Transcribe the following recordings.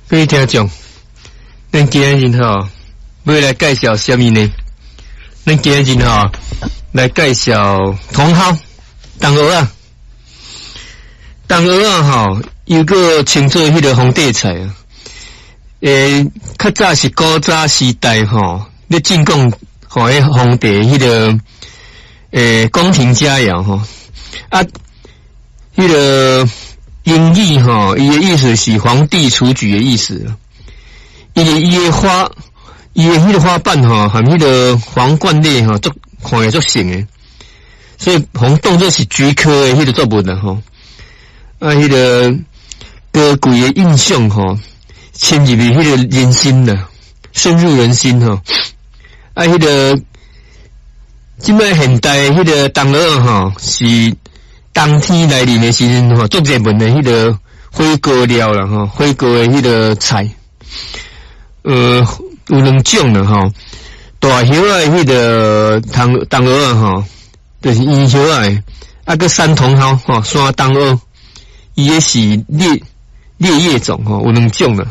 各位听众，咱今日要来介绍什么呢？咱今日来介绍茼蒿、冬蚵仔。冬蚵仔有个称作迄个皇帝菜啊。较早是古早时代咧进贡迄皇帝迄个宫廷佳肴啊，迄个。英语伊的意思是皇帝雏菊的意思。伊的花，伊的迄个花瓣含迄个皇冠类足看起足像的，所以当作是菊科的迄个作物啦迄个高贵的印象嵌入去迄个人心啦，深入人心迄个即摆现代迄个冬蚵是。冬天来临的时阵做热门的迄个火锅料啦火锅的迄个菜，有两种啦大叶的迄个冬蚵就是圆叶的，个山茼蒿山冬蚵，伊也是烈叶种有两种啦。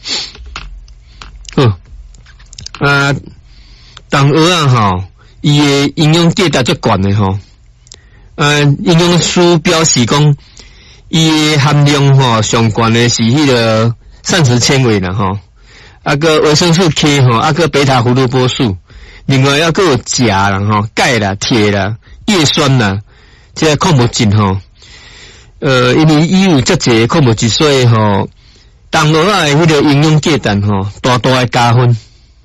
冬蚵伊的营养价值最高的营养师表示讲，伊的含量上悬的是迄个膳食纤维啦个维生素 K 个贝塔胡萝卜素，另外个有钾啦钙啦、铁啦、叶酸啦，这个矿物质因为伊有遮济矿物质，所以冬蚵仔的迄个营养价值大大的加分。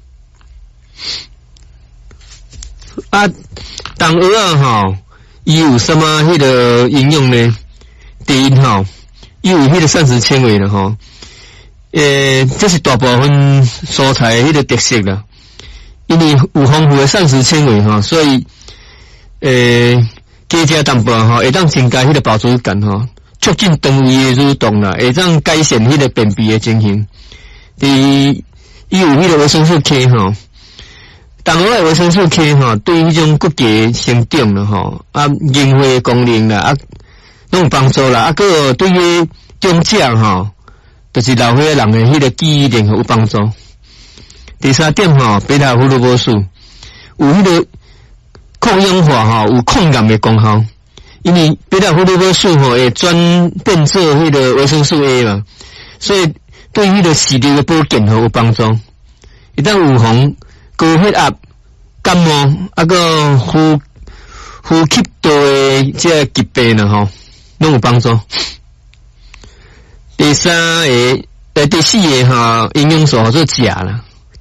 冬蚵仔伊有什么迄个营养呢？第一伊有迄个膳食纤维啦这是大部分蔬菜迄个特色啦。因为有丰富的膳食纤维所以加食淡薄会当增加迄个饱足感促进肠胃的蠕动啦，会当改善迄个便秘的情形。第二，伊有迄个维生素 K 冬蚵的维生素 K 对迄种骨骼生长啦凝血功能啦拢有帮助啦个对于中奖就是老岁人的迄个记忆力有帮助。第三点贝塔胡萝卜素有迄个抗氧化有抗癌的功效，因为贝塔胡萝卜素会转变做迄个维生素 A 嘛，所以对迄个视力的保健有帮助。一旦有防高血压、感冒个呼吸道的这疾病啦拢有帮助。第四个营养素做钾啦，